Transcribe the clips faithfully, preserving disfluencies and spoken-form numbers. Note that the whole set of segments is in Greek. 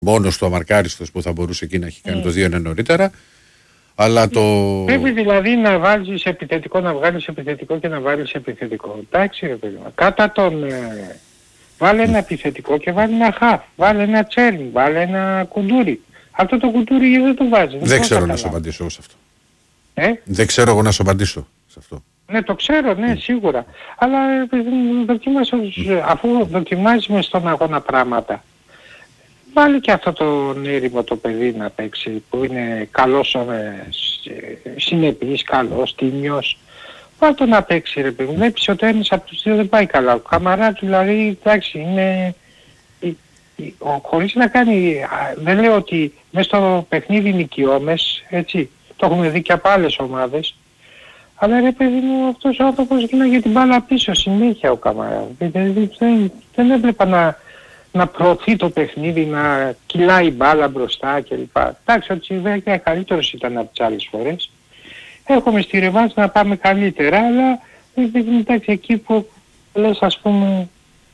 μόνος του αμαρκάριστος που θα μπορούσε εκεί να έχει κάνει mm. το δύο ένα νωρίτερα. Αλλά το... Πρέπει δηλαδή να βάλεις επιθετικό, να βγάλεις επιθετικό και να βάλεις επιθετικό. Εντάξει ρε παιδί μου. Κάτα τον... Ε, βάλε ένα επιθετικό και βάλε ένα χαφ. Βάλε ένα τσέρνι, βάλε ένα κουντούρι. Αυτό το κουντούρι γιατί δεν το βάζει. Δεν, δεν ξέρω να σου απαντήσω σε αυτό. Ε? Δεν ξέρω εγώ να σου απαντήσω σε αυτό. Ναι, το ξέρω, ναι, mm. σίγουρα. Αλλά δοκιμάσαι, mm. αφού δοκιμάζεις μες στον αγώνα πράγματα, βάλει και αυτό το έρημο το παιδί να παίξει που είναι καλός, ε, συνεπής, καλός, τίμιος. Βάλ' το να παίξει ρε παιδί. Βλέπεις ότι ένας από τους δύο δεν πάει καλά. Ο Καμαρά δηλαδή, εντάξει, είναι... Χωρίς να κάνει... Δεν λέω ότι μέσα στο παιχνίδι νικιόμες, έτσι, το έχουμε δει και από άλλες ομάδες. Αλλά ρε παιδί μου, αυτός ο άνθρωπος γίναγε την μπάλα πίσω συνέχεια ο Καμαρά. Δηλαδή δεν, δεν έβλεπα να... να προωθεί το παιχνίδι, να κυλάει μπάλα μπροστά κλπ. Εντάξει, ο Τσιβέκια καλύτερος ήταν από τις άλλες φορές. Έχουμε στη ρεβάνς να πάμε καλύτερα, αλλά εντάξει εκεί που λες ας πούμε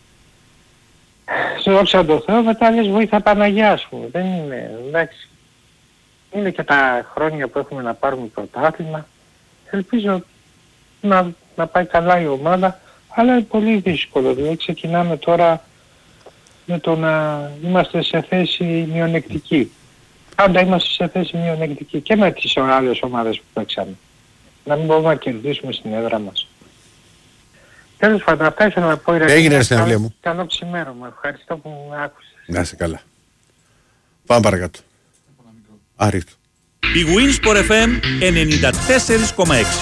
σε όψα το Θεό, μετά λες βοήθα Παναγιά ας πούμε. Δεν είναι, εντάξει. Είναι και τα χρόνια που έχουμε να πάρουμε πρωτάθλημα. Ελπίζω να, να πάει καλά η ομάδα, αλλά είναι πολύ δύσκολο. Δηλαδή ξεκινάμε τώρα με το να είμαστε σε θέση μειονεκτική. Πάντα είμαστε σε θέση μειονεκτική και με τις άλλες ομάδες που παίξαμε. Να μην μπορούμε να κερδίσουμε στην έδρα μας. Τέλος πάντων, αυτά ήθελα να πω. Έγινε στην αυλία μου. Καλό ξημέρωμα. Ευχαριστώ που με άκουσες. Να είσαι καλά. Πάμε παρακάτω. Άριστο. Η Winsport εφ εμ ενενήντα τέσσερα κόμμα έξι.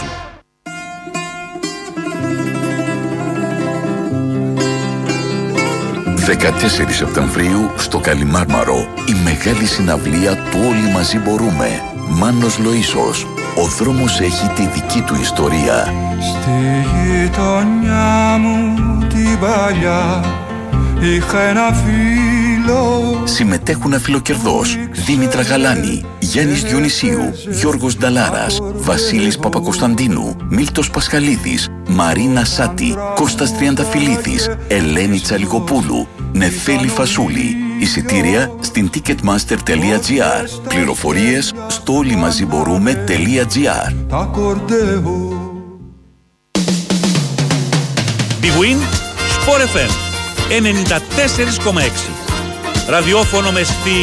δεκατέσσερις Σεπτεμβρίου στο Καλιμάρμαρο η μεγάλη συναυλία του Όλοι Μαζί Μπορούμε. Μάνος Λοΐσος. Ο δρόμος έχει τη δική του ιστορία. Στη γειτονιά μου την παλιά είχα ένα φίλο. Συμμετέχουν αφιλοκερδός Δήμητρα Γαλάνη, Γιάννης Διονυσίου, Γιώργος Νταλάρας, Βασίλης Παπακοσταντίνου, Μίλτος Πασχαλίδης, Μαρίνα Σάτη, Κώστας Τριανταφυλλίδης, Ελένη Τσαλιγοπούλου, Νεφέλη Φασούλη. Εισιτήρια στην ticketmaster τελεία τζι άρ. Πληροφορίες στο όλοιμαζιμπορούμε τελεία τζι άρ. Big Win Sport εφ εμ ενενήντα τέσσερα κόμμα έξι. Ραδιόφωνο με στυλ